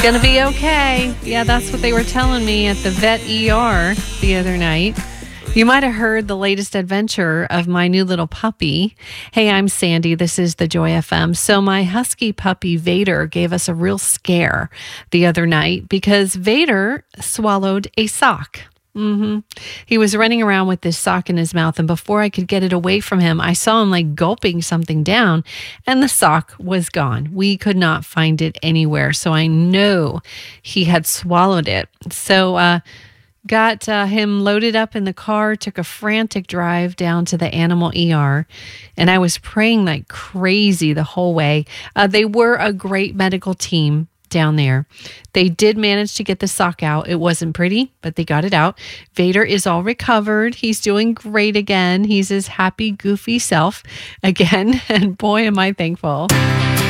Gonna be okay. Yeah, that's what they were telling me at the vet ER the other night. You might have heard the latest adventure of my new little puppy. Hey, I'm Sandy. This is the Joy FM. So my husky puppy Vader gave us a real scare the other night because Vader swallowed a sock. He was running around with this sock in his mouth, and before I could get it away from him, I saw him like gulping something down, and the sock was gone. We could not find it anywhere, so I know he had swallowed it. So got him loaded up in the car, took a frantic drive down to the animal ER, and I was praying like crazy the whole way. They were a great medical team down there. They did manage to get the sock out. It wasn't pretty, but they got it out. Vader is all recovered. He's doing great again. He's his happy, goofy self again. And boy, am I thankful.